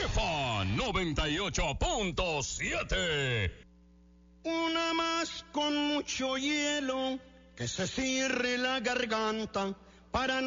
Jefa 98.7. Una más con mucho hielo, que se cierre la garganta para